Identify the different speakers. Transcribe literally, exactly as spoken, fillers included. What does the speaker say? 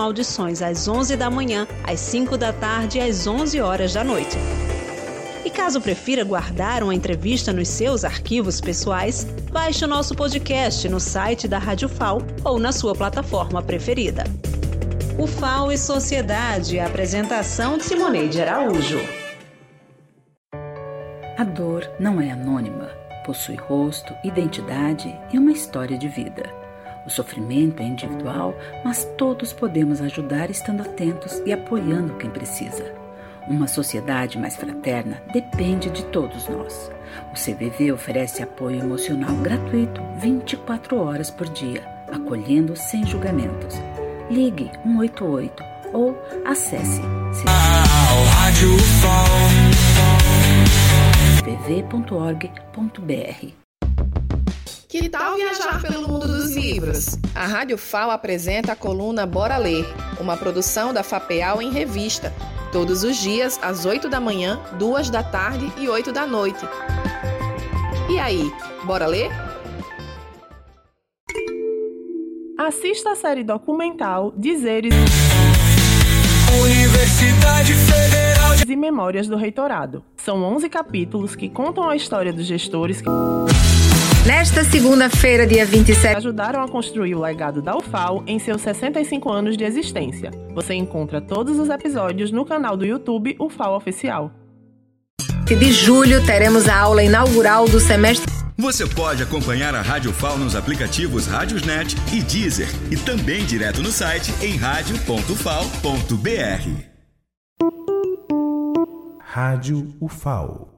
Speaker 1: audições às onze da manhã, às cinco da tarde e às onze horas da noite. E caso prefira guardar uma entrevista nos seus arquivos pessoais, baixe o nosso podcast no site da Rádio F A U ou na sua plataforma preferida. O F A U e Sociedade, apresentação de Simoneide Araújo.
Speaker 2: A dor não é anônima, possui rosto, identidade e uma história de vida. O sofrimento é individual, mas todos podemos ajudar estando atentos e apoiando quem precisa. Uma sociedade mais fraterna depende de todos nós. O C V V oferece apoio emocional gratuito vinte e quatro horas por dia, acolhendo sem julgamentos. Ligue um oito oito ou acesse c v v ponto org ponto b r.
Speaker 3: Que tal viajar pelo mundo dos livros? A Rádio F A U apresenta a coluna Bora Ler, uma produção da FAPEAL em revista, todos os dias às oito da manhã, duas da tarde e oito da noite. E aí, bora ler?
Speaker 4: Assista a série documental Dizeres
Speaker 5: Universidade Federal de...
Speaker 4: e Memórias do Reitorado. São onze capítulos que contam a história dos gestores que...
Speaker 6: Nesta segunda-feira, dia vinte e sete,
Speaker 4: ajudaram a construir o legado da U F A U em seus sessenta e cinco anos de existência. Você encontra todos os episódios no canal do YouTube U F A U Oficial.
Speaker 6: de julho, teremos a aula inaugural do semestre.
Speaker 7: Você pode acompanhar a Rádio F A U nos aplicativos Rádiosnet e Deezer e também direto no site em rádio ponto f a u ponto b r.
Speaker 8: Rádio U F A U.